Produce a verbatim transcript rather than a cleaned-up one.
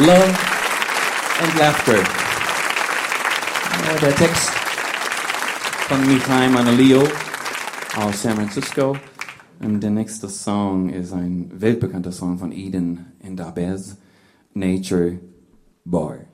Love and Laughter. Ja, der Text von Michal Manalio aus San Francisco. Und der nächste Song ist ein weltbekannter Song von Eden and Abez, Nature Bar.